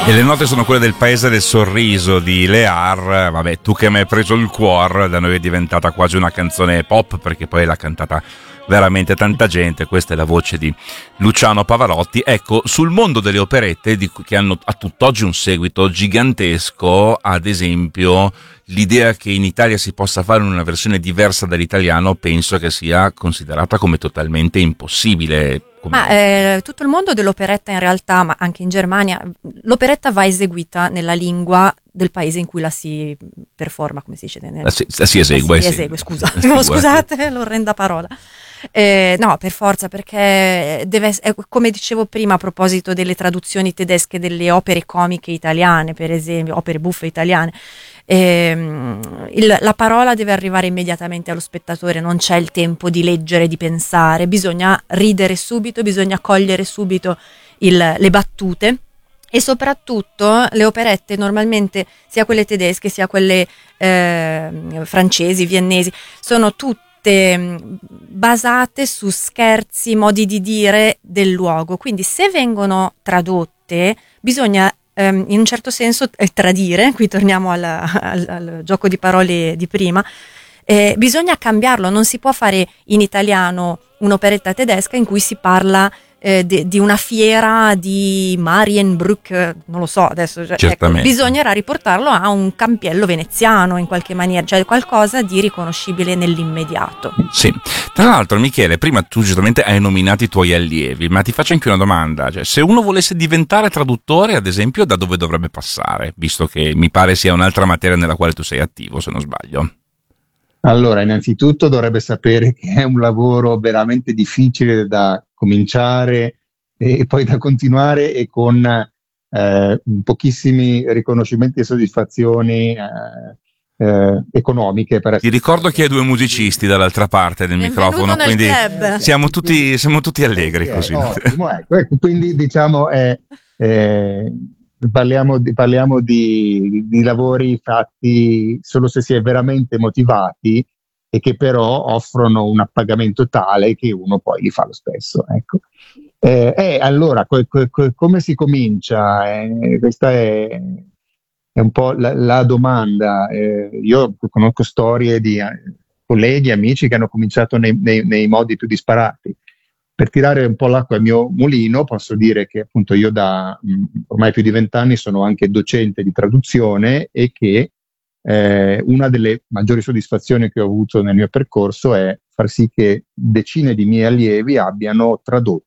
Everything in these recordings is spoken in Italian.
E le note sono quelle del Paese del Sorriso di Lear. Vabbè, tu che mi hai preso il cuore, da noi è diventata quasi una canzone pop, perché poi l'ha cantata veramente tanta gente. Questa è la voce di Luciano Pavarotti. Ecco, sul mondo delle operette che hanno a tutt'oggi un seguito gigantesco, ad esempio l'idea che in Italia si possa fare una versione diversa dall'italiano penso che sia considerata come totalmente impossibile. Tutto il mondo dell'operetta in realtà, ma anche in Germania, l'operetta va eseguita nella lingua del paese in cui la si performa, come si dice? Si esegue, scusate l'orrenda parola. No, per forza, perché come dicevo prima a proposito delle traduzioni tedesche delle opere comiche italiane, per esempio, opere buffe italiane, la parola deve arrivare immediatamente allo spettatore, non c'è il tempo di leggere, di pensare, bisogna ridere subito, bisogna cogliere subito le battute. E soprattutto le operette normalmente, sia quelle tedesche sia quelle francesi, viennesi, sono tutte basate su scherzi, modi di dire del luogo, quindi se vengono tradotte bisogna in un certo senso tradire, qui torniamo al gioco di parole di prima, bisogna cambiarlo, non si può fare in italiano un'operetta tedesca in cui si parla di una fiera di Marienbrück, non lo so adesso, ecco, bisognerà riportarlo a un campiello veneziano in qualche maniera, cioè qualcosa di riconoscibile nell'immediato. Sì, tra l'altro Michele, prima tu giustamente hai nominato i tuoi allievi, ma ti faccio anche una domanda, cioè, se uno volesse diventare traduttore, ad esempio, da dove dovrebbe passare, visto che mi pare sia un'altra materia nella quale tu sei attivo, se non sbaglio? Allora, innanzitutto dovrebbe sapere che è un lavoro veramente difficile da cominciare e poi da continuare, e con pochissimi riconoscimenti e soddisfazioni economiche. Ti ricordo che hai due musicisti dall'altra parte del microfono, quindi siamo tutti allegri così. Ottimo, ecco, quindi diciamo parliamo di lavori fatti solo se si è veramente motivati e che però offrono un appagamento tale che uno poi li fa lo stesso, ecco. Allora, come si comincia? Questa è un po' la domanda. Io conosco storie di colleghi, amici che hanno cominciato nei modi più disparati. Per tirare un po' l'acqua al mio mulino, posso dire che appunto io da ormai più di 20 anni sono anche docente di traduzione, e che una delle maggiori soddisfazioni che ho avuto nel mio percorso è far sì che decine di miei allievi abbiano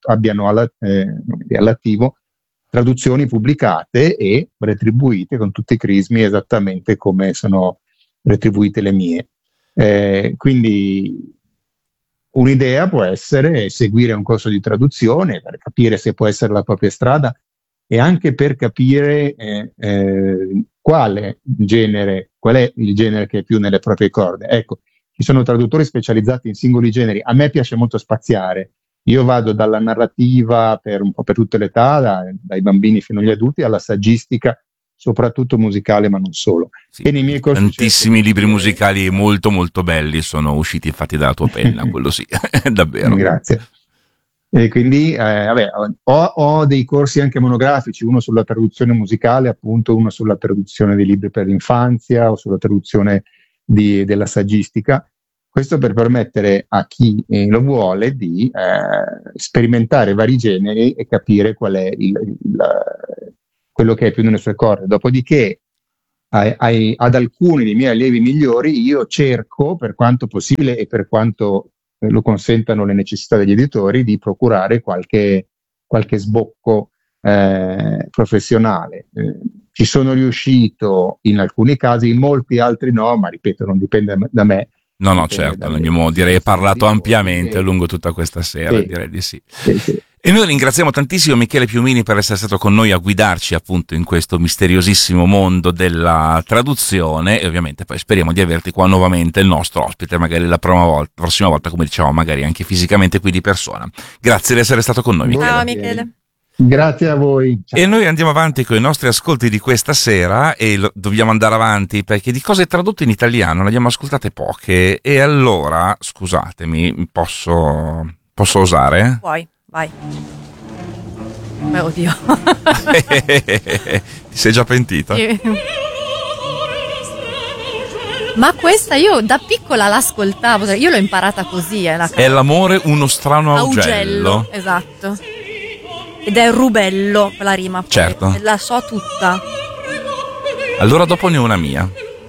all'attivo traduzioni pubblicate e retribuite con tutti i crismi esattamente come sono retribuite le mie. Quindi un'idea può essere seguire un corso di traduzione per capire se può essere la propria strada, e anche per capire qual è il genere che è più nelle proprie corde. Ecco, ci sono traduttori specializzati in singoli generi. A me piace molto spaziare. Io vado dalla narrativa per un po' per tutte le età, dai bambini fino agli adulti, alla saggistica, soprattutto musicale, ma non solo. Sì, e nei miei corsi tantissimi libri musicali molto molto belli sono usciti fatti dalla tua penna, quello sì, davvero. Grazie. E quindi ho dei corsi anche monografici, uno sulla traduzione musicale, appunto, uno sulla traduzione dei libri per l'infanzia o sulla traduzione della saggistica. Questo per permettere a chi lo vuole di sperimentare vari generi e capire qual è quello che è più nelle sue corde. Dopodiché ad alcuni dei miei allievi migliori io cerco, per quanto possibile e per quanto lo consentano le necessità degli editori, di procurare qualche sbocco professionale. Ci sono riuscito in alcuni casi, in molti altri no, ma ripeto, non dipende da me. No, certo, ne abbiamo parlato ampiamente lungo tutta questa sera, sì. Direi di sì. Sì. E noi ringraziamo tantissimo Michele Piumini per essere stato con noi a guidarci appunto in questo misteriosissimo mondo della traduzione, e ovviamente poi speriamo di averti qua nuovamente il nostro ospite, magari la prossima volta, come dicevamo, magari anche fisicamente qui di persona. Grazie di essere stato con noi, Michele. Ciao Michele. Grazie a voi. Ciao. E noi andiamo avanti con i nostri ascolti di questa sera, e dobbiamo andare avanti perché di cose tradotte in italiano ne abbiamo ascoltate poche, e allora, scusatemi, posso osare? Puoi, vai. Beh, oddio. Ti sei già pentita? Ma questa io da piccola l'ascoltavo, io l'ho imparata così. È l'amore uno strano augello. Esatto. Ed è rubello la rima. Certo. La so tutta. Allora dopo ne ho una mia.